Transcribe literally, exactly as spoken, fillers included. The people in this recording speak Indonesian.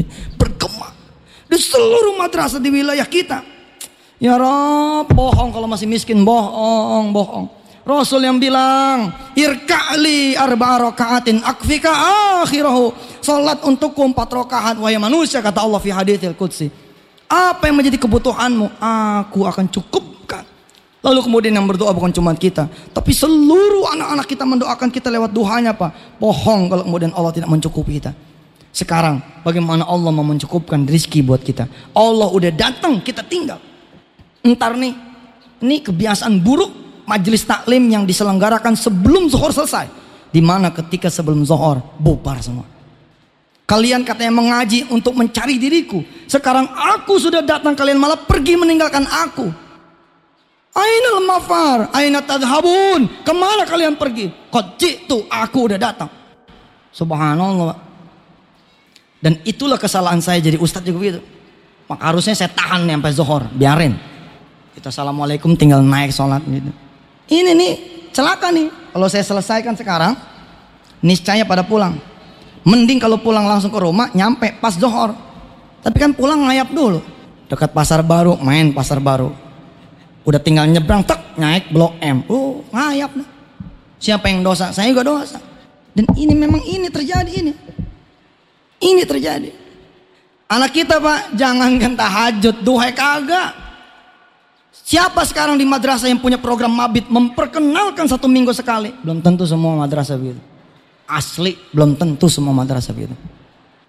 ini bergema di seluruh madrasah di wilayah kita. Ya Rabb, bohong kalau masih miskin, bohong, bohong. Rasul yang bilang, irka'li arba'a raka'atin akfika akhirahu. Salat untukku empat rakaat wahai manusia, kata Allah fi haditsil qudsi. Apa yang menjadi kebutuhanmu, aku akan cukupkan. Lalu kemudian yang berdoa bukan cuma kita, tapi seluruh anak-anak kita mendoakan kita lewat duhanya, Pak. Bohong kalau kemudian Allah tidak mencukupi kita. Sekarang bagaimana Allah mau mencukupkan rezeki buat kita? Allah udah datang, kita tinggal. Entar nih, ini kebiasaan buruk majelis taklim yang diselenggarakan sebelum zuhur selesai. Dimana ketika sebelum zuhur bubar semua. Kalian katanya mengaji untuk mencari diriku. Sekarang aku sudah datang, kalian malah pergi meninggalkan aku. Ainal mafar, aina tadhabun? Kemana kalian pergi? Qad ji'tu, aku udah datang. Subhanallah. Dan itulah kesalahan saya jadi ustadz juga begitu. Maka harusnya saya tahan nih sampai zuhur, biarin. Kita assalamualaikum tinggal naik sholat gitu. Ini nih celaka nih. Kalau saya selesaikan sekarang, niscaya pada pulang. Mending kalau pulang langsung ke rumah, nyampe pas zuhur. Tapi kan pulang ngayap dulu. Dekat pasar baru, main pasar baru. Udah tinggal nyebrang, tek, naik blok M. Oh, ngayap nih. Siapa yang dosa? Saya juga dosa. Dan ini memang ini terjadi ini. Ini terjadi. Anak kita, Pak, jangankan tahajud, duha kagak. Siapa sekarang di madrasah yang punya program mabit memperkenalkan satu minggu sekali? Belum tentu semua madrasah begitu. Asli, belum tentu semua madrasah begitu.